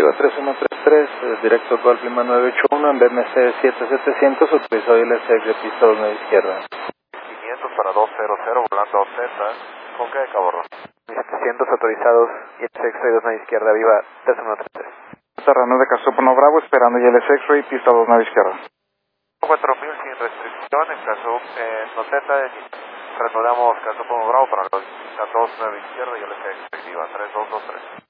Código 3133, directo Golf Lima 981 en BMC 7700, autorizado ILS de pista 29 izquierda. 500 para 200, volando Z, ¿con qué caborro? 700 autorizados, ILS X-Ray 29 izquierda, viva 3133. Terreno de Casopono Bravo, esperando ILS X-Ray, pista 29 izquierda. 4000 sin restricción, en caso no Z, reanudamos Casopono Bravo para la 29 izquierda, ILS X-Ray, viva 3223.